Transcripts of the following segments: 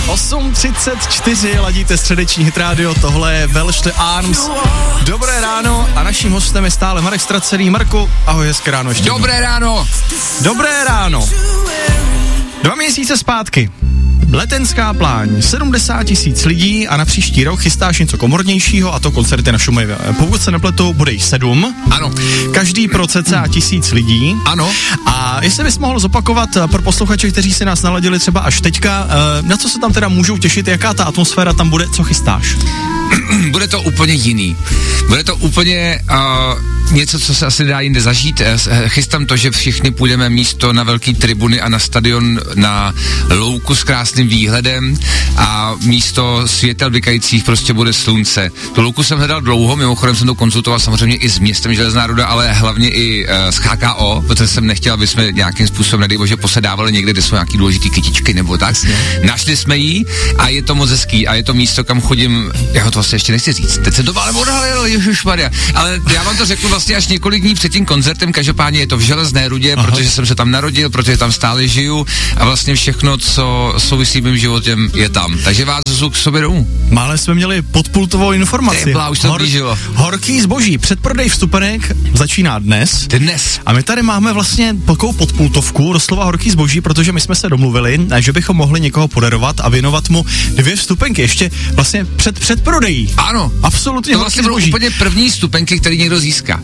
8:34, ladíte středeční hit rádio, tohle je Welsh The Arms. Dobré ráno a naším hostem je stále Marek Stracený. Marku, ahoj, hezké ráno ještě. Dobré ráno. Dobré ráno. 2 měsíce zpátky. Letenská pláň, 70 000 lidí a na příští rok chystáš něco komornějšího, a to koncerty na Šumavě. Pokud se nepletu, bude jich 7. Ano. Každý pro cca 1000 lidí. Ano. A jestli bys mohl zopakovat pro posluchače, kteří si nás naladili třeba až teďka, na co se tam teda můžou těšit, jaká ta atmosféra tam bude, co chystáš? Bude to úplně jiný. Bude to úplně něco, co se asi dá jinde zažít. Chystám to, že všichni půjdeme místo na velký tribuny a na stadion na louku s krásným výhledem a místo světel vykajících prostě bude slunce. Tu louku jsem hledal dlouho, mimochodem jsem to konzultoval samozřejmě i s městem Železná Ruda, ale hlavně i s HKO, protože jsem nechtěl, aby jsme nějakým způsobem, nedej bože, posedávali někde, kde jsou nějaký důležitý kytičky nebo tak. Našli jsme ji a je to moc hezký a je to místo, kam chodím. Já ho to vlastně ještě nechci říct. Teď jsem to ale odhalil, ježišmarja. Ale já vám to řeknu vlastně až několik dní před tím koncertem, každopádně je to v Železné Rudě, protože jsem se tam narodil, protože tam stále žiju a vlastně všechno, co souvisí mým životem, je tam. Takže vás zvu k sobě domů. Mále jsme měli podpultovou informaci. Už to blížilo. Horký zboží. Předprodej vstupenek začíná dnes. A my tady máme vlastně takovou podpultovku, doslova horký zboží, protože my jsme se domluvili, že bychom mohli někoho podarovat a věnovat mu 2 vstupenky ještě vlastně před předprodejí. Ano. Absolutně. To vlastně budou úplně první vstupenky, který někdo získá.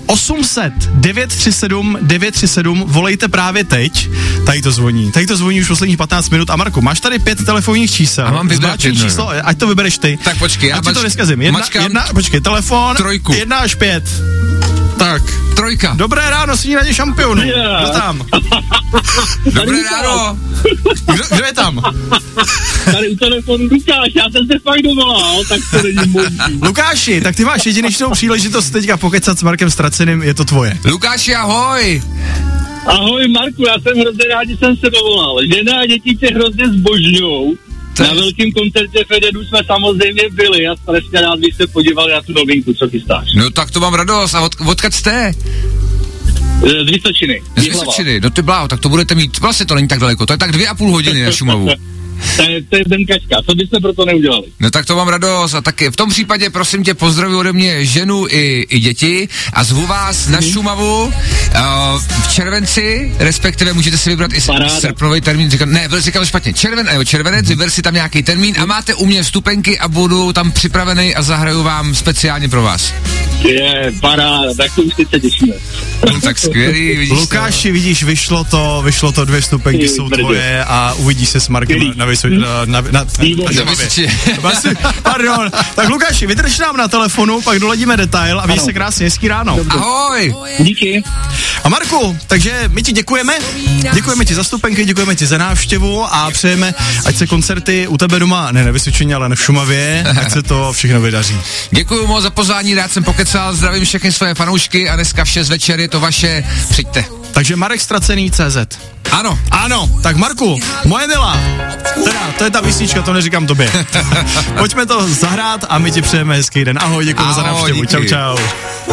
800-937-937, volejte právě teď. Tady to zvoní už posledních 15 minut. A Marku, máš tady 5 telefonních čísel. A mám vybrat číslo, ať to vybereš ty. Tak počkej, já to neskazím. Počkej, telefon. 3. 1 až 5. Tak. 3. Dobré ráno, snídaně šampionu. Kdo tam? Dobré ráno. Kdo je tam? Tady u telefonu Lukáš, já jsem se fakt dovolal, tak to není možný. Lukáši, tak ty máš jedinečnou příležitost teďka pokecat s Markem Straceným, je to tvoje. Lukáši, ahoj. Ahoj Marku, já jsem hrozně rád, že jsem se dovolal. Žena a děti tě hrozně zbožňujou. Na velkým koncertě Fededu jsme samozřejmě byli a strašně rád bych se podíval na tu novinku, co chystáš. No tak to mám radost. A odkud jste? Z Vysočiny. Z Vysočiny, no ty bláho, tak to budete mít, vlastně to není tak daleko, to je tak 2,5 hodiny na Šumavu. To je denkačka, co byste pro to neudělali? No tak to mám radost a taky v tom případě prosím tě pozdravuji ode mě ženu i děti a zvu vás na Šumavu v červenci, respektive můžete si vybrat i srpnový termín, říkal špatně, červenec, vyber si tam nějaký termín a máte u mě vstupenky a budu tam připravený a zahraju vám speciálně pro vás. Je, paráda, tak to už teď se těšíme. No tak skvělý, vidíš. Lukáši, vidíš, vyšlo to, 2 vstupenky jsou tvoje a uvidíš se s Markem na Pardon. Tak Lukáši, vydrž nám na telefonu, pak doladíme detail a vidíš se krásně, hezký ráno. Ahoj. Díky. A Marku, takže my ti děkujeme ti za vstupenky, děkujeme ti za návštěvu a přejeme, ať se koncerty u tebe doma, ne Vysočině, ale v Šumavě, ať se to všechno vydaří. Děkuju moc za pozvání, rád jsem pokecal, zdravím všechny svoje fanoušky a dneska v 6 večer je to vaše, přijďte. Takže Marek Stracený CZ. Ano, tak Marku, moje milá, teda, to je ta písnička, to neříkám tobě. Pojďme to zahrát a my ti přejeme hezký den. Ahoj, děkujeme za návštěvu. Čau.